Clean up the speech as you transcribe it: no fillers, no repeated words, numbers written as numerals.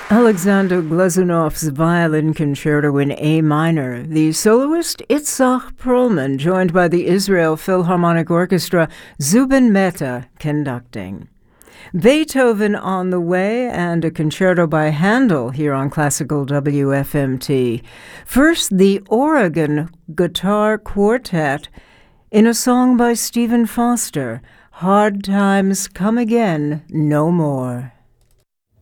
Alexander Glazunov's Violin Concerto in A minor. The soloist Itzhak Perlman, joined by the Israel Philharmonic Orchestra, Zubin Mehta conducting. Beethoven on the way, and a concerto by Handel here on Classical WFMT. First, the Oregon Guitar Quartet in a song by Stephen Foster, Hard Times Come Again No More.